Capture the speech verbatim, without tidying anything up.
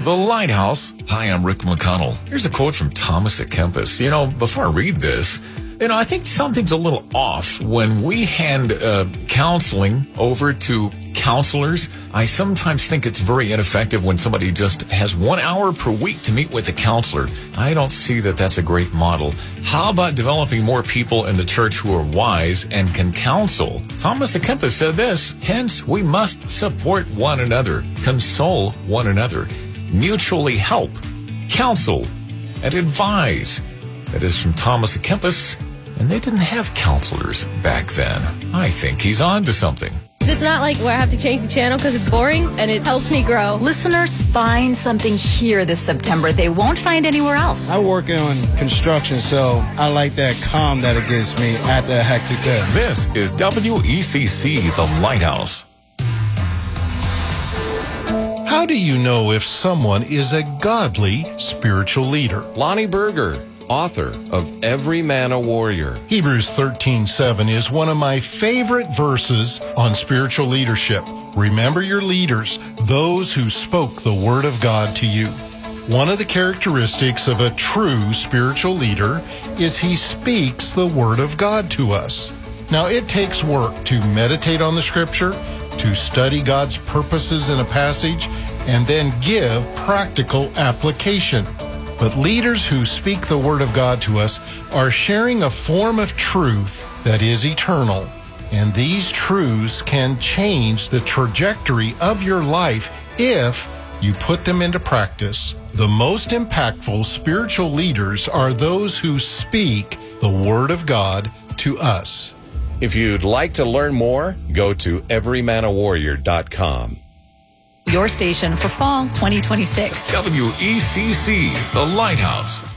The Lighthouse. Hi, I'm Rick McConnell. Here's a quote from Thomas à Kempis. You know, before I read this, you know, I think something's a little off when we hand uh, counseling over to counselors. I sometimes think it's very ineffective when somebody just has one hour per week to meet with a counselor. I don't see that that's a great model. How about developing more people in the church who are wise and can counsel? Thomas à Kempis said this, hence we must support one another, console one another, mutually help, counsel, and advise. That is from Thomas à Kempis, and they didn't have counselors back then. I think he's on to something. It's not like where I have to change the channel because it's boring, and it helps me grow. Listeners, find something here this September they won't find anywhere else. I work in construction, so I like that calm that it gives me after a hectic day. This is W E C C, The Lighthouse. How do you know if someone is a godly spiritual leader? Lonnie Berger, author of Every Man a Warrior. Hebrews thirteen seven is one of my favorite verses on spiritual leadership. Remember your leaders, those who spoke the word of God to you. One of the characteristics of a true spiritual leader is he speaks the word of God to us. Now, it takes work to meditate on the scripture, to study God's purposes in a passage, and then give practical application. But leaders who speak the word of God to us are sharing a form of truth that is eternal. And these truths can change the trajectory of your life if you put them into practice. The most impactful spiritual leaders are those who speak the word of God to us. If you'd like to learn more, go to every man a warrior dot com. Your station for fall twenty twenty-six. W E C C, The Lighthouse.